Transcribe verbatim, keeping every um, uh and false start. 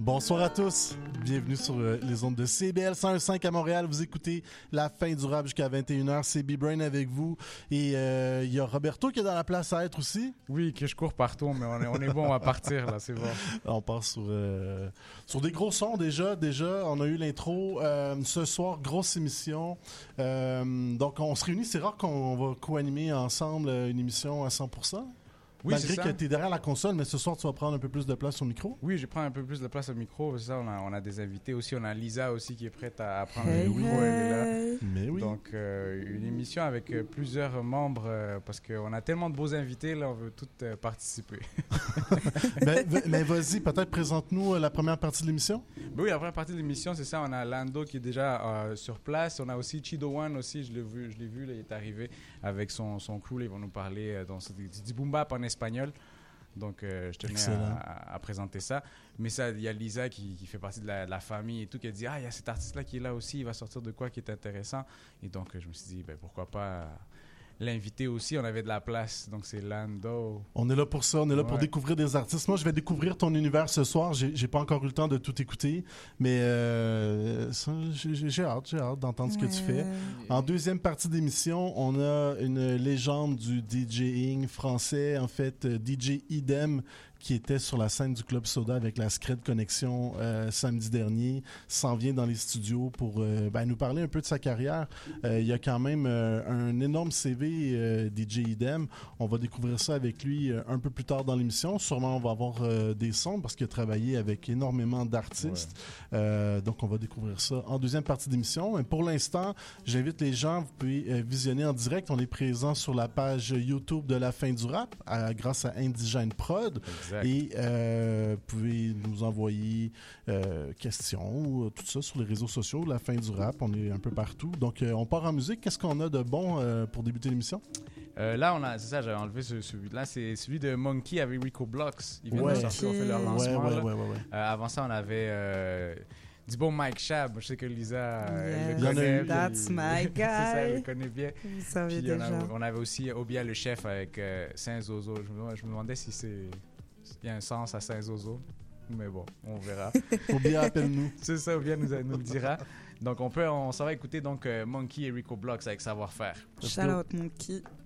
Bonsoir à tous, bienvenue sur euh, les ondes de C B L cent un virgule cinq à Montréal. Vous écoutez La Fin du Rap jusqu'à vingt et une heures. C'est B-Brain avec vous. Et il euh, y a Roberto qui est dans la place à être aussi. Oui, que je cours partout, mais on est, on est bon, on va partir là, c'est bon. On part sur, euh, sur des gros sons déjà. Déjà, on a eu l'intro. Euh, ce soir, grosse émission. Euh, donc, on se réunit. C'est rare qu'on va co-animer ensemble une émission à cent pour cent. Oui, Malgré c'est que ça. tu es derrière la console, mais ce soir, tu vas prendre un peu plus de place au micro. Oui, je prends un peu plus de place au micro. C'est ça, on a, on a des invités aussi. On a Lisa aussi qui est prête à, à prendre Hey, le micro. Elle est là. hey. Mais oui. Donc, euh, une émission avec euh, plusieurs membres euh, parce qu'on a tellement de beaux invités, là, on veut tous euh, participer. ben, v- mais vas-y, peut-être présente-nous euh, la première partie de l'émission. Ben oui, la première partie de l'émission, c'est ça. On a Lando qui est déjà euh, sur place. On a aussi Chido One aussi, je l'ai vu, je l'ai vu là, il est arrivé avec son, son crew. Là, ils vont nous parler euh, dans, c'est du, du boom bap en espagnol. Donc, euh, je tenais à, à, à présenter ça. Mais ça, il y a Lisa qui, qui fait partie de la, de la famille et tout, qui a dit « Ah, il y a cet artiste-là qui est là aussi, il va sortir de quoi qui est intéressant. » Et donc, euh, je me suis dit, ben, pourquoi pas euh, l'inviter aussi. On avait de la place, donc c'est Lando. On est là pour ça, on est là Ouais. pour découvrir des artistes. Moi, je vais découvrir ton univers ce soir. J'ai, j'ai pas encore eu le temps de tout écouter, mais euh, ça, j'ai, j'ai hâte, j'ai hâte d'entendre ce que tu fais. En deuxième partie d'émission, on a une légende du DJing français, en fait, euh, D J Idem, qui était sur la scène du Club Soda avec la Scred Connexion euh, samedi dernier, s'en vient dans les studios pour euh, ben, nous parler un peu de sa carrière. Euh, il y a quand même euh, un énorme C V, euh, D J Idem. On va découvrir ça avec lui euh, un peu plus tard dans l'émission. Sûrement, on va avoir euh, des sons parce qu'il a travaillé avec énormément d'artistes. Ouais. Euh, donc, on va découvrir ça en deuxième partie d'émission. Et pour l'instant, j'invite les gens, vous pouvez euh, visionner en direct. On est présent sur la page YouTube de La Fin du Rap à, grâce à Indigène Prod. Exact. Et euh, vous pouvez nous envoyer euh, questions ou tout ça sur les réseaux sociaux. La Fin du Rap, on est un peu partout. Donc, euh, on part en musique. Qu'est-ce qu'on a de bon euh, pour débuter l'émission? Euh, là, on a, c'est ça, j'avais enlevé ce, celui-là. C'est celui de Monkey avec Rico Blocks. Ils viennent Ouais. de sortir, on fait leur lancement. Ouais, ouais, là. ouais, ouais, ouais. Euh, avant ça, on avait euh, du bon Mike Shab. Je sais que Lisa euh, Yeah. le connaît. Puis- That's my guy. C'est ça, elle le connaît bien. Vous savez Puis on, déjà. a, on avait aussi Obia le chef avec euh, Saint-Zozo. Je me, je me demandais si c'est il y a un sens à Saint-Zozo. Mais bon, on verra. Faut bien appelle-nous. C'est ça, Obia nous, nous le dira. Donc on peut, on s'en va écouter donc euh, Monkey et Rico Blocks avec Savoir-faire. Shout out Monkey.